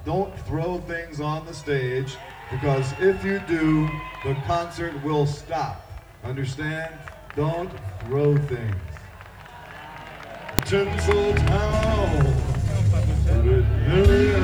don't throw things on the stage, because if you do, the concert will stop. Understand? Don't throw things. Tinseltown,